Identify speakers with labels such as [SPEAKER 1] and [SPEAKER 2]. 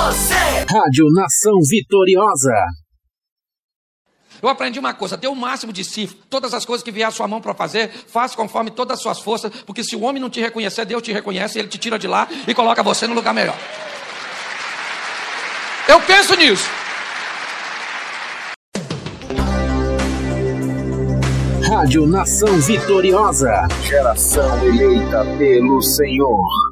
[SPEAKER 1] Rádio Nação Vitoriosa.
[SPEAKER 2] Eu aprendi uma coisa: dê o máximo de si. Todas as coisas que vier à sua mão para fazer, faça conforme todas as suas forças, porque se o homem não te reconhecer, Deus te reconhece, ele te tira de lá e coloca você no lugar melhor. Eu penso nisso.
[SPEAKER 1] Rádio Nação Vitoriosa. Geração eleita pelo Senhor.